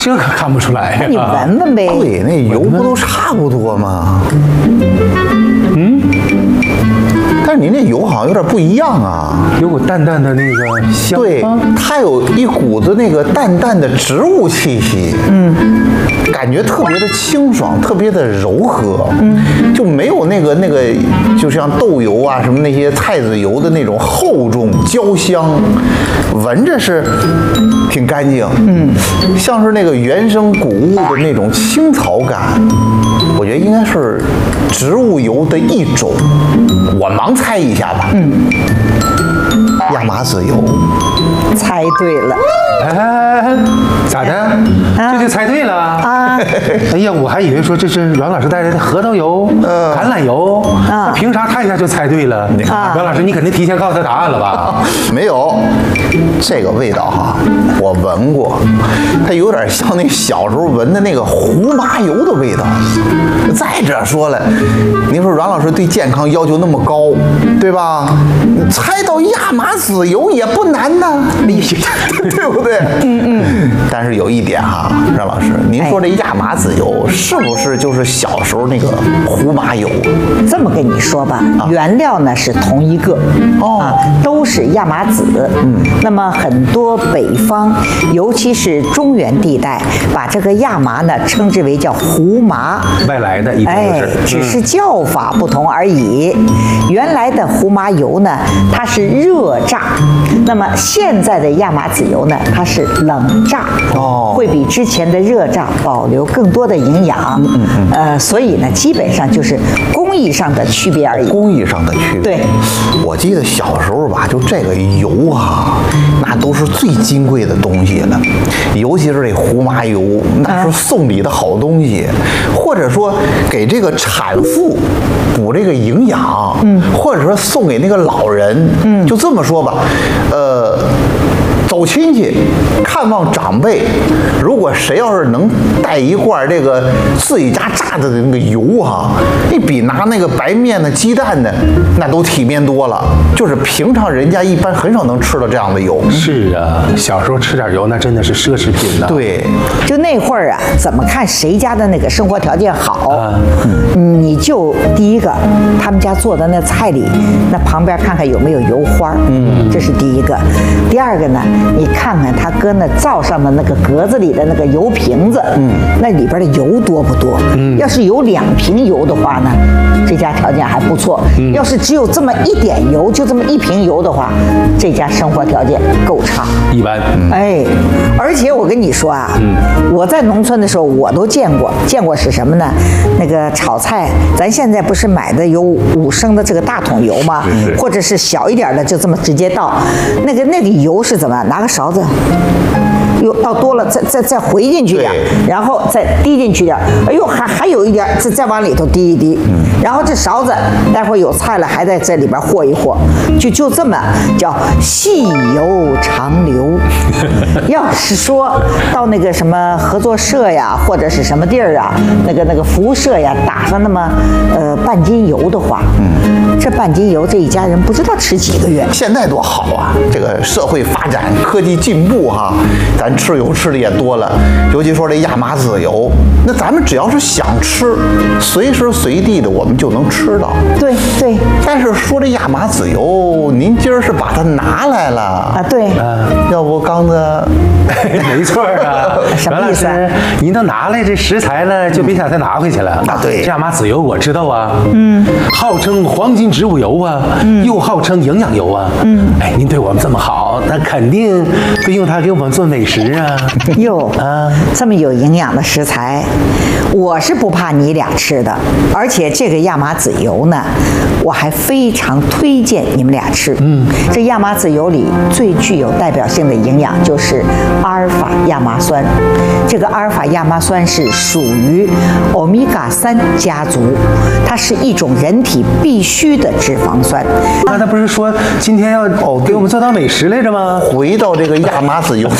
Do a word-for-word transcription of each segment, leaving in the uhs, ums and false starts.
这可看不出来呀。 那你闻闻呗。 对，那油不都差不多吗？嗯。但是你那油好像有点不一样啊， 有股淡淡的那个香。 对，它有一股子那个淡淡的植物气息，嗯，感觉特别的清爽，特别的柔和，嗯，就没有那个那个，就像豆油啊什么那些菜籽油的那种厚重焦香，闻着是挺干净，嗯，像是那个原生谷物的那种青草感，我觉得应该是植物油的一种。我盲猜一下吧，嗯，亚麻籽油， 猜对了。 哎，咋的？这就猜对了啊！哎呀，我还以为说这是阮老师带来的核桃油、呃、橄榄油，那凭啥他一下就猜对了？啊、阮老师，你肯定提前告诉他答案了吧？ 没有，这个味道哈，我闻过，它有点像那小时候闻的那个胡麻油的味道。再者说了，您说阮老师对健康要求那么高，对吧？猜到亚麻籽油也不难呐，对不对？嗯嗯。但是有一点哈，阮老师，您说这亚麻籽油是不是就是小时候那个胡麻油？ 这么跟你说吧，啊、原料呢是同一个，哦、啊，都是亚麻籽。嗯。那么很多北方，尤其是中原地带，把这个亚麻呢称之为叫胡麻， 外来的一定是， 哎，只是叫法不同而已。嗯、原来的胡麻油呢，它是热榨，那么现在的亚麻籽油呢，它是冷榨，哦，会比之前的热榨保留更多的营养。嗯嗯。呃，所以呢，基本上就是工艺上的区别而已。 工艺上的区别。 对。 我记得小时候吧，就这个油啊，那都是最金贵的东西了，尤其是这胡麻油，那是送礼的好东西，啊、或者说给这个产妇补这个营养，嗯，或者说送给那个老人，嗯，就这么说吧，呃。走亲戚，看望长辈，如果谁要是能带一罐这个自己家榨的那个油哈、啊，你比拿那个白面的、鸡蛋的那都体面多了。就是平常人家一般很少能吃到这样的油。 是啊，小时候吃点油那真的是奢侈品呢。 对， 就那会儿啊，怎么看谁家的那个生活条件好，啊、嗯，你就第一个，他们家做的那菜里，那旁边看看有没有油花，嗯，这是第一个。第二个呢？你看看他搁那灶上的那个格子里的那个油瓶子，嗯，那里边的油多不多？嗯，要是有两瓶油的话呢，这家条件还不错。嗯，要是只有这么一点油，就这么一瓶油的话，这家生活条件够差， 一般。 嗯、哎，而且我跟你说啊，嗯，我在农村的时候我都见过，见过是什么呢？那个炒菜，咱现在不是买的有五升的这个大桶油吗？或者是小一点的，就这么直接倒。那个那个油是怎么？拿个勺子，又倒多了，再再再回进去点，然后再滴进去点，哎呦，还还有一点，再再往里头滴一滴，然后这勺子待会儿有菜了，还在这里边和一和，就就这么叫细油长流。要是说到那个什么合作社呀，或者是什么地儿啊，那个那个服务社呀，打上那么呃半斤油的话，嗯，这半斤油这一家人不知道吃几个月。 现在多好啊，这个社会发展，科技进步哈，咱吃油吃的也多了，尤其说这亚麻籽油，那咱们只要是想吃，随时随地的我们就能吃到。 对对。 但是说这亚麻籽油，您今儿是把它拿来了啊？对。 啊，要不刚子， 没错啊。 什么意思？ 您都拿来这食材了，就别想再拿回去了。 啊，对。 这亚麻籽油我知道啊，嗯，号称黄金植物油啊，嗯，又号称营养油啊，嗯，哎，您对我们这么好，那肯定会用它给我们做美食啊。 哟啊，这么有营养的食材，我是不怕你俩吃的。而且这个亚麻籽油呢，我还非常推荐你们俩吃。嗯，这亚麻籽油里最具有代表性的营养就是阿尔法亚麻酸。这个阿尔法亚麻酸是属于欧米伽三家族，它是一种人体必需的脂肪酸。 那他不是说今天要哦给我们做道美食来着吗？ 回到这个亚麻籽油的美食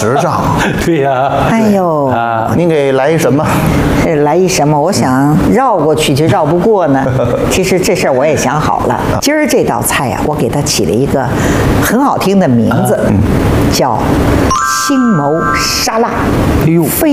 时尚。 对呀。 哎呦啊，您给来一什么？ 来一什么？我想绕过去就绕不过呢。其实这事儿我也想好了。今儿这道菜呀、啊，我给它起了一个很好听的名字，叫青谋沙拉。 哎呦。